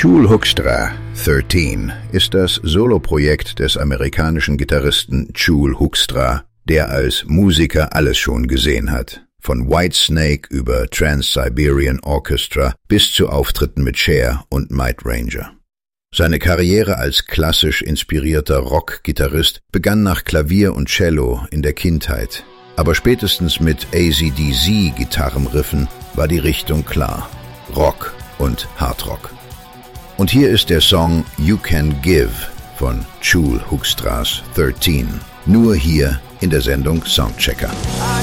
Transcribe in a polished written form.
Chul Hoekstra, 13, ist das Soloprojekt des amerikanischen Gitarristen Chul Hoekstra, der als Musiker alles schon gesehen hat. Von Whitesnake über Trans-Siberian Orchestra bis zu Auftritten mit Cher und Might Ranger. Seine Karriere als klassisch inspirierter Rock-Gitarrist begann nach Klavier und Cello in der Kindheit. Aber spätestens mit AC/DC-Gitarrenriffen war die Richtung klar. Rock und Hardrock. Und hier ist der Song You Can Give von Chul Hoekstra's 13. Nur hier in der Sendung Soundchecker.